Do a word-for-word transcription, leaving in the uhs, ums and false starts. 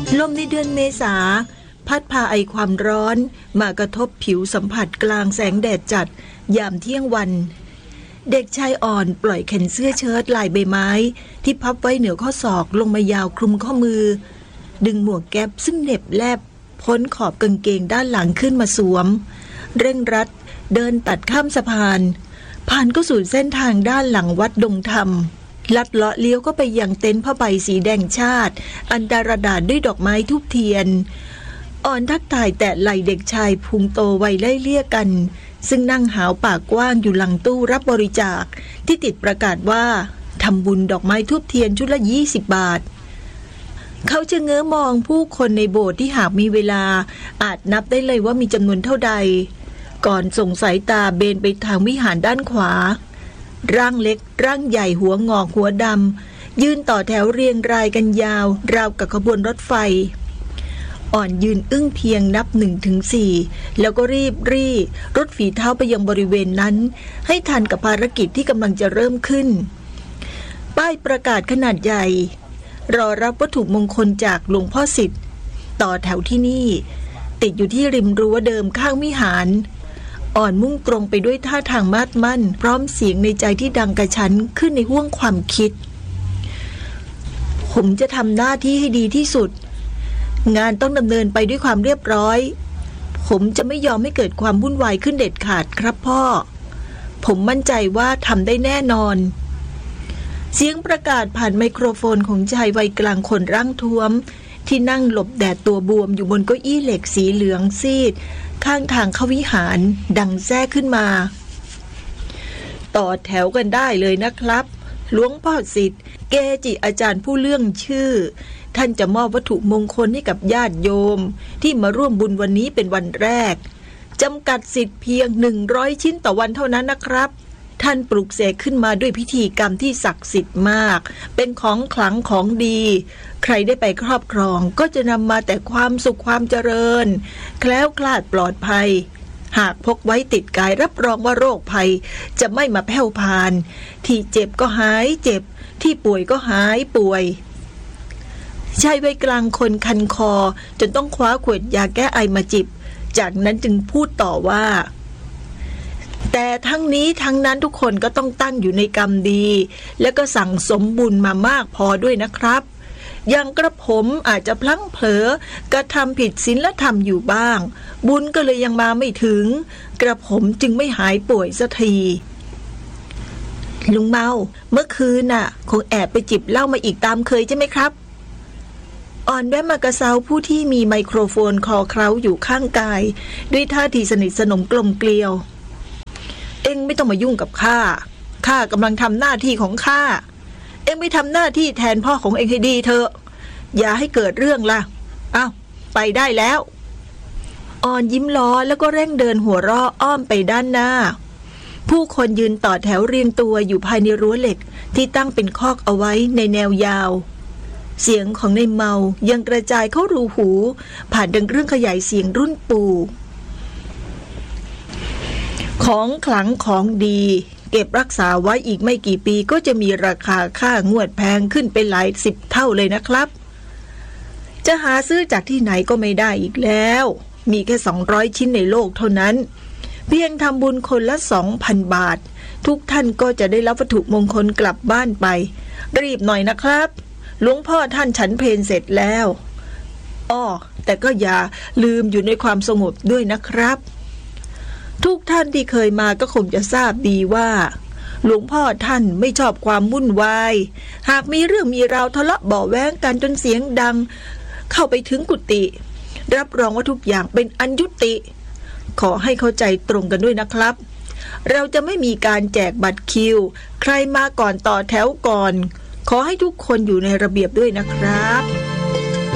ลมในเดือนเมษาพัดพาไอความร้อนมากระทบผิวสัมผัสกลางแสงแดดจัดยามเที่ยงวันเด็กชายอ่อนปล่อยแขนเสื้อเชิ้ตลายใบไม้ที่พับไว้เหนือข้อศอกลงมายาวคลุมข้อมือดึงหมวกแก๊ปซึ่งเหน็บแลบพ้นขอบกางเกงด้านหลังขึ้นมาสวมเร่งรัดเดินตัดข้ามสะพานผ่านก็สู่เส้นทางด้านหลังวัดดงธรรมลัดเลาะเลี้ยวก็ไปยังเต็นท์ผ้าใบสีแดงชาติอันดารดาษด้วยดอกไม้ทูบเทียนอ่อนทักทายแต่ไหล่เด็กชายพุงโตวัยไล่เลี่ยกันซึ่งนั่งหาวปากกว้างอยู่หลังตู้รับบริจาคที่ติดประกาศว่าทำบุญดอกไม้ทูบเทียนชุดละยี่สิบบาทเขาจะเง้อมองผู้คนในโบสถ์ที่หากมีเวลาอาจนับได้เลยว่ามีจำนวนเท่าใดก่อนส่งสายตาเบนไปทางวิหารด้านขวาร่างเล็กร่างใหญ่หัวงอกหัวดำยืนต่อแถวเรียงรายกันยาวราวกับขบวนรถไฟอ่อนยืนอึ้งเพียงนับหนึ่งถึงสี่แล้วก็รีบรี่รถฝีเท้าไปยังบริเวณนั้นให้ทันกับภารกิจที่กำลังจะเริ่มขึ้นป้ายประกาศขนาดใหญ่รอรับวัตถุมงคลจากหลวงพ่อสิทธิ์ต่อแถวที่นี่ติดอยู่ที่ริมรั้วเดิมข้างวิหารอ่อนมุ่งตรงไปด้วยท่าทางมาดมั่นพร้อมเสียงในใจที่ดังกระชั้นขึ้นในห้วงความคิดผมจะทำหน้าที่ให้ดีที่สุดงานต้องดำเนินไปด้วยความเรียบร้อยผมจะไม่ยอมให้เกิดความวุ่นวายขึ้นเด็ดขาดครับพ่อผมมั่นใจว่าทำได้แน่นอนเสียงประกาศผ่านไมโครโฟนของชายวัยกลางคนร่างท้วมที่นั่งหลบแดดตัวบวมอยู่บนเก้าอี้เหล็กสีเหลืองซีดข้างทางเข้าวิหารดังแทรกขึ้นมาต่อแถวกันได้เลยนะครับหลวงพ่อสิทธิ์เกจิอาจารย์ผู้เรื่องชื่อท่านจะมอบวัตถุมงคลให้กับญาติโยมที่มาร่วมบุญวันนี้เป็นวันแรกจำกัดสิทธิ์เพียงหนึ่งร้อยชิ้นต่อวันเท่านั้นนะครับท่านปลุกเสกขึ้นมาด้วยพิธีกรรมที่ศักดิ์สิทธิ์มากเป็นของขลังของดีใครได้ไปครอบครองก็จะนำมาแต่ความสุขความเจริญแคล้วคลาดปลอดภัยหากพกไว้ติดกายรับรองว่าโรคภัยจะไม่มาแผ่วพานที่เจ็บก็หายเจ็บที่ป่วยก็หายป่วยชายวัยกลางคนคันคอจนต้องคว้าขวดยาแก้ไอมาจิบจากนั้นจึงพูดต่อว่าแต่ทั้งนี้ทั้งนั้นทุกคนก็ต้องตั้งอยู่ในกรรมดีและก็สั่งสมบุญมามากพอด้วยนะครับอย่างกระผมอาจจะพลั้งเผลอกระทำผิดศีลธรรมอยู่บ้างบุญก็เลยยังมาไม่ถึงกระผมจึงไม่หายป่วยสักทีลุงเมาเมื่อคืนน่ะคงแอบไปจิบเหล้ามาอีกตามเคยใช่ไหมครับอ่อนแวะมากระเซาผู้ที่มีไมโครโฟนคอเคล้าอยู่ข้างกายด้วยท่าทีสนิทสนมกลมเกลียวเอ็งไม่ต้องมายุ่งกับข้าข้ากำลังทำหน้าที่ของข้าเอ็งไปทำหน้าที่แทนพ่อของเอ็งให้ดีเถอะอย่าให้เกิดเรื่องล่ะอ้าวไปได้แล้วอ่อนยิ้มล้อแล้วก็เร่งเดินหัวเราะอ้อมไปด้านหน้าผู้คนยืนต่อแถวเรียงตัวอยู่ภายในรั้วเหล็กที่ตั้งเป็นคอกเอาไว้ในแนวยาวเสียงของในเมายังกระจายเข้ารูหูผ่านดังเครื่องขยายเสียงรุ่นปู่ของขลังของดีเก็บรักษาไว้อีกไม่กี่ปีก็จะมีราคาค่างวดแพงขึ้นเป็นหลายสิบเท่าเลยนะครับจะหาซื้อจากที่ไหนก็ไม่ได้อีกแล้วมีแค่สองร้อยชิ้นในโลกเท่านั้นเพียงทำบุญคนละ สองพัน บาททุกท่านก็จะได้รับวัตถุมงคลกลับบ้านไปรีบหน่อยนะครับหลวงพ่อท่านฉันเพลเสร็จแล้วอ้อแต่ก็อย่าลืมอยู่ในความสงบด้วยนะครับทุกท่านที่เคยมาก็คงจะทราบดีว่าหลวงพ่อท่านไม่ชอบความวุ่นวายหากมีเรื่องมีราวทะเลาะเบาะแว้งกันจนเสียงดังเข้าไปถึงกุฏิรับรองว่าทุกอย่างเป็นอันยุติขอให้เข้าใจตรงกันด้วยนะครับเราจะไม่มีการแจกบัตรคิวใครมาก่อนต่อแถวก่อนขอให้ทุกคนอยู่ในระเบียบด้วยนะครับ